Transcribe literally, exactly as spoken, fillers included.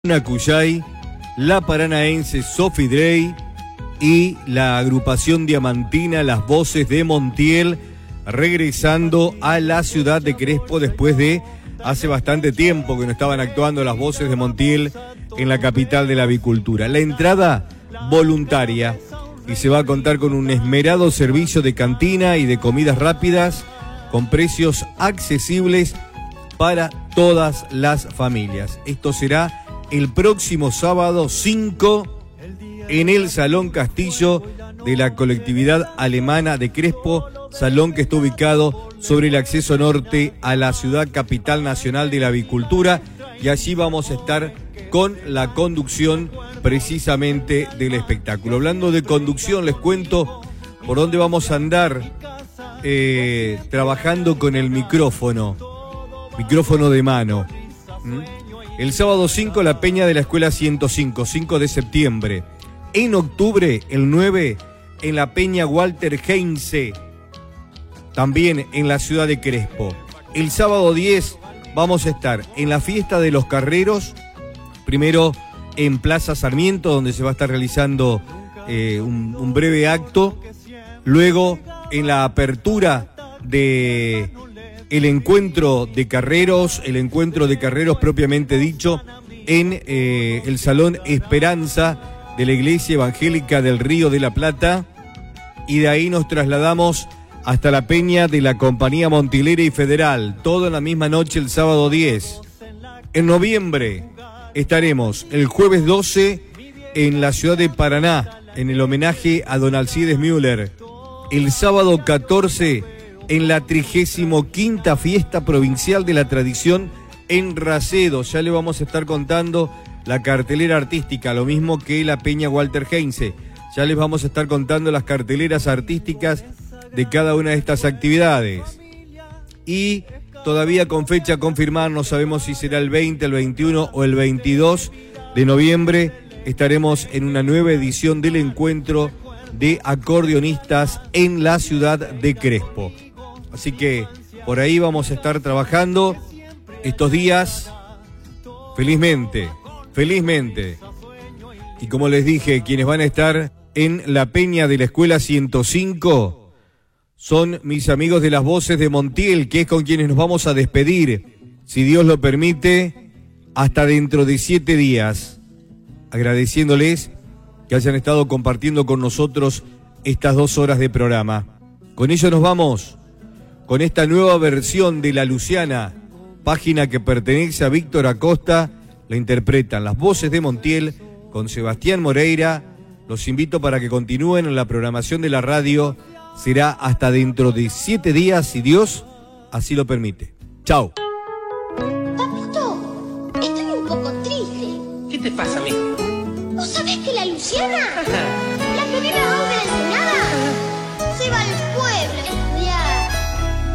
Cuyay, la paranaense Sophie Drey y la agrupación diamantina Las Voces de Montiel, regresando a la ciudad de Crespo después de hace bastante tiempo que no estaban actuando Las Voces de Montiel en la capital de la avicultura. La entrada voluntaria y se va a contar con un esmerado servicio de cantina y de comidas rápidas con precios accesibles para todas las familias. Esto será el próximo sábado cinco en el Salón Castillo de la colectividad alemana de Crespo, salón que está ubicado sobre el acceso norte a la ciudad capital nacional de la avicultura, y allí vamos a estar con la conducción precisamente del espectáculo. Hablando de conducción, les cuento por dónde vamos a andar eh, trabajando con el micrófono, micrófono de mano. ¿Mm? El sábado cinco, la peña de la escuela ciento cinco, cinco de septiembre. En octubre, el nueve, en la peña Walter Heinze, también en la ciudad de Crespo. El sábado diez vamos a estar en la fiesta de los carreros, primero en Plaza Sarmiento, donde se va a estar realizando eh, un, un breve acto. Luego en la apertura de el encuentro de carreros, el encuentro de carreros propiamente dicho, en eh, el Salón Esperanza de la Iglesia Evangélica del Río de la Plata, y de ahí nos trasladamos hasta la peña de la Compañía Montilera y Federal, todo en la misma noche el sábado diez. En noviembre estaremos el jueves doce en la ciudad de Paraná, en el homenaje a don Alcides Müller. El sábado catorce en la trigésimo quinta fiesta provincial de la tradición en Racedo. Ya le vamos a estar contando la cartelera artística, lo mismo que la peña Walter Heinze. Ya les vamos a estar contando las carteleras artísticas de cada una de estas actividades. Y todavía con fecha a confirmar, no sabemos si será el veinte, el veintiuno o el veintidós de noviembre, estaremos en una nueva edición del encuentro de acordeonistas en la ciudad de Crespo. Así que por ahí vamos a estar trabajando estos días, felizmente, felizmente. Y como les dije, quienes van a estar en la peña de la escuela ciento cinco son mis amigos de Las Voces de Montiel, que es con quienes nos vamos a despedir, si Dios lo permite, hasta dentro de siete días, agradeciéndoles que hayan estado compartiendo con nosotros estas dos horas de programa. Con ello nos vamos, con esta nueva versión de La Luciana, página que pertenece a Víctor Acosta. La interpretan Las Voces de Montiel con Sebastián Moreira. Los invito para que continúen en la programación de la radio. Será hasta dentro de siete días, si Dios así lo permite. Chao. Papito, estoy un poco triste. ¿Qué te pasa, mijo? ¿No sabés que la Luciana